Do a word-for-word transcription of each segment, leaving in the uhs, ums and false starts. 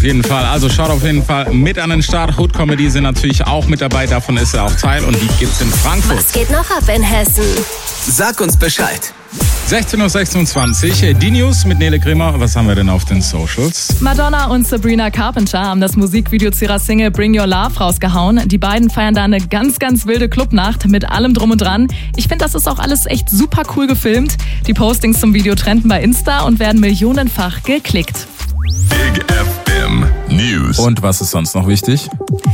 auf jeden Fall. Also schaut auf jeden Fall mit an den Start. Hood Comedy sind natürlich auch mit dabei. Davon ist er auch Teil. Und die gibt's in Frankfurt. Was geht noch ab in Hessen? Sag uns Bescheid. sechzehn Uhr sechsundzwanzig, die News mit Nele Grimmer. Was haben wir denn auf den Socials? Madonna und Sabrina Carpenter haben das Musikvideo zu ihrer Single Bring Your Love rausgehauen. Die beiden feiern da eine ganz, ganz wilde Clubnacht mit allem drum und dran. Ich finde, das ist auch alles echt super cool gefilmt. Die Postings zum Video trenden bei Insta und werden millionenfach geklickt. Big F M News. Und was ist sonst noch wichtig?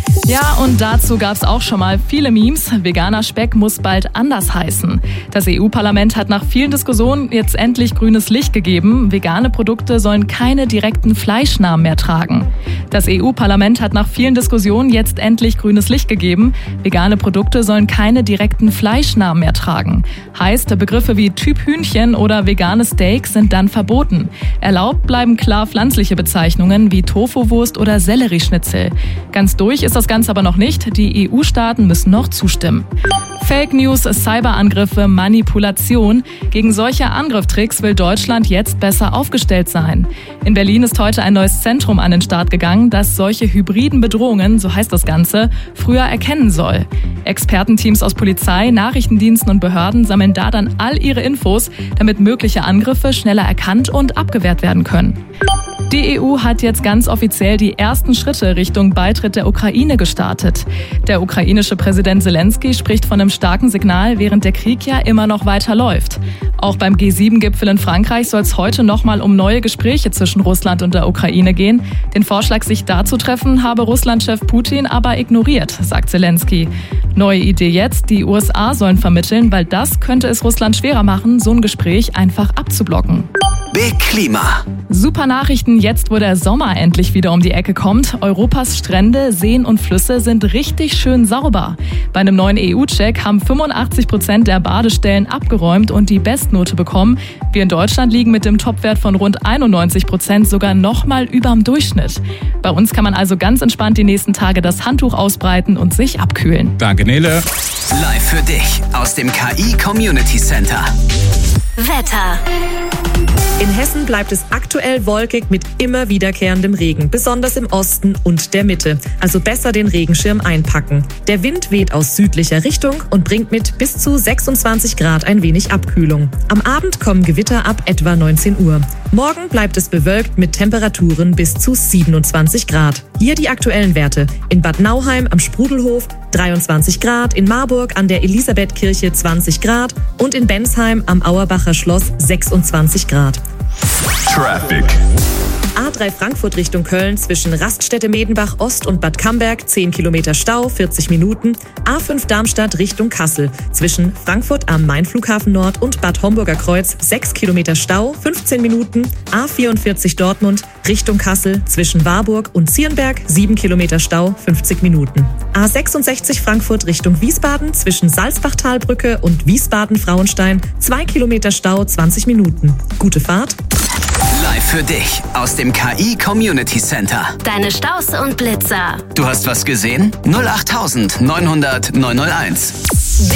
Ja, und dazu gab es auch schon mal viele Memes. Veganer Speck muss bald anders heißen. Das E U-Parlament hat nach vielen Diskussionen jetzt endlich grünes Licht gegeben. Vegane Produkte sollen keine direkten Fleischnamen mehr tragen. Das E U-Parlament hat nach vielen Diskussionen jetzt endlich grünes Licht gegeben. Vegane Produkte sollen keine direkten Fleischnamen mehr tragen. Heißt, Begriffe wie Typ Hühnchen oder veganes Steak sind dann verboten. Erlaubt bleiben klar pflanzliche Bezeichnungen wie Tofu-Wurst oder Sellerieschnitzel. Ganz durch ist das Ganze aber noch nicht. Die E U-Staaten müssen noch zustimmen. Fake News, Cyberangriffe, Manipulation. Gegen solche Angriffstricks will Deutschland jetzt besser aufgestellt sein. In Berlin ist heute ein neues Zentrum an den Start gegangen, das solche hybriden Bedrohungen, so heißt das Ganze, früher erkennen soll. Expertenteams aus Polizei, Nachrichtendiensten und Behörden sammeln da dann all ihre Infos, damit mögliche Angriffe schneller erkannt und abgewehrt werden können. Die E U hat jetzt ganz offiziell die ersten Schritte Richtung Beitritt der Ukraine gestartet. Der ukrainische Präsident Zelensky spricht von einem starken Signal, während der Krieg ja immer noch weiter läuft. Auch beim G sieben Gipfel in Frankreich soll es heute nochmal um neue Gespräche zwischen Russland und der Ukraine gehen. Den Vorschlag, sich da zu treffen, habe Russlandchef Putin aber ignoriert, sagt Zelensky. Neue Idee jetzt, die U S A sollen vermitteln, weil das könnte es Russland schwerer machen, so ein Gespräch einfach abzublocken. Big Klima. Super Nachrichten jetzt, wo der Sommer endlich wieder um die Ecke kommt. Europas Strände, Seen und Flüsse sind richtig schön sauber. Bei einem neuen E U-Check haben fünfundachtzig Prozent der Badestellen abgeräumt und die Bestnote bekommen. Wir in Deutschland liegen mit dem Topwert von rund einundneunzig Prozent sogar nochmal überm Durchschnitt. Bei uns kann man also ganz entspannt die nächsten Tage das Handtuch ausbreiten und sich abkühlen. Danke, Nele. Live für dich aus dem K I Community Center. Wetter. In Hessen bleibt es aktuell wolkig mit immer wiederkehrendem Regen, besonders im Osten und der Mitte. Also besser den Regenschirm einpacken. Der Wind weht aus südlicher Richtung und bringt mit bis zu sechsundzwanzig Grad ein wenig Abkühlung. Am Abend kommen Gewitter ab etwa neunzehn Uhr. Morgen bleibt es bewölkt mit Temperaturen bis zu siebenundzwanzig Grad. Hier die aktuellen Werte. In Bad Nauheim am Sprudelhof dreiundzwanzig Grad, in Marburg an der Elisabethkirche zwanzig Grad und in Bensheim am Auerbacher Schloss sechsundzwanzig Grad. Traffic. A drei Frankfurt Richtung Köln zwischen Raststätte Medenbach Ost und Bad Camberg zehn Kilometer Stau, vierzig Minuten. A fünf Darmstadt Richtung Kassel zwischen Frankfurt am Main-Flughafen Nord und Bad Homburger Kreuz sechs Kilometer Stau, fünfzehn Minuten. A vierundvierzig Dortmund Richtung Kassel zwischen Warburg und Zierenberg sieben Kilometer Stau, fünfzig Minuten. A sechsundsechzig Frankfurt Richtung Wiesbaden zwischen Salzbachtalbrücke und Wiesbaden-Frauenstein zwei Kilometer Stau, zwanzig Minuten. Gute Fahrt. Live für dich aus dem K I Community Center. Deine Staus und Blitzer. Du hast was gesehen? null acht neun null null neun null eins.